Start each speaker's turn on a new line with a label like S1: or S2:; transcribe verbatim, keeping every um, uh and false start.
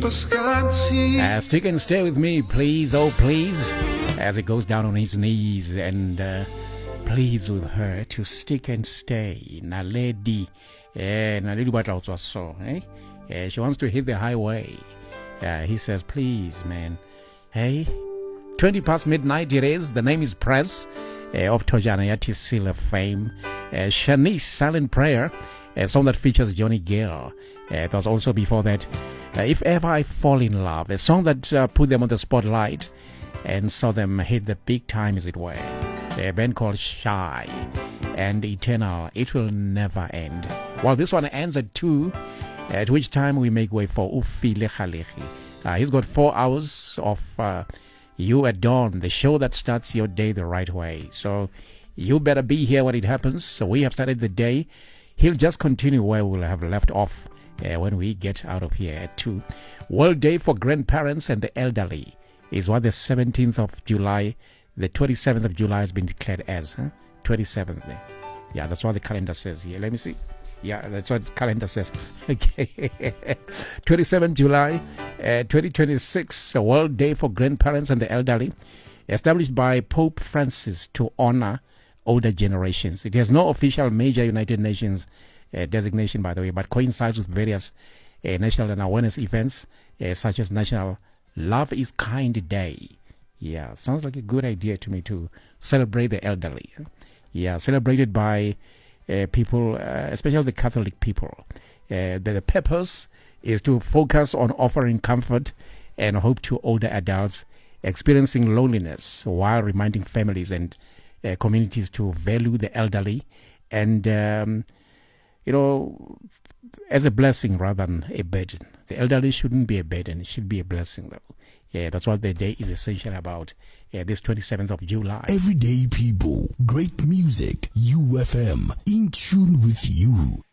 S1: Uh, stick and stay with me, please, oh please, as he goes down on his knees and uh, pleads with her to stick and stay. Naledi, eh, Naledi Batla so, eh? Uh, she wants to hit the highway. Uh, he says, please, man. Hey, twenty past midnight it is. The name is Press uh, of Tojana Yati Seal of Fame. Uh, Shanice, Silent Prayer, a song that features Johnny Gill. Uh, it was also before that, uh, If Ever I Fall in Love, a song that uh, put them on the spotlight and saw them hit the big time, as it were. A band called Shy and Eternal, It Will Never End. Well, this one ends at two, at which time we make way for Ufile Khalehi. Uh, he's got four hours of uh, You at Dawn, the show that starts your day the right way. So you better be here when it happens. So we have started the day. He'll just continue where we'll have left off uh, when we get out of here at two. World Day for Grandparents and the Elderly is what the seventeenth of July, the twenty-seventh of July has been declared as. Huh? twenty-seventh. Yeah, that's what the calendar says here. Let me see. Yeah, that's what the calendar says. Okay. twenty-seventh July, uh, twenty twenty-six, a World Day for Grandparents and the Elderly, established by Pope Francis to honor older generations. It has no official major United Nations uh, designation, by the way, but coincides with various uh, national and awareness events, uh, such as National Love is Kind Day. Yeah, sounds like a good idea to me to celebrate the elderly. Yeah, celebrated by uh, people, uh, especially the Catholic people. Uh, the, the purpose is to focus on offering comfort and hope to older adults experiencing loneliness, while reminding families and uh, communities to value the elderly and, um, you know, as a blessing rather than a burden. The elderly shouldn't be a burden. It should be a blessing, though. Yeah, that's what the day is essentially about, uh, this twenty-seventh of July.
S2: Everyday people, great music, U F M, in tune with you.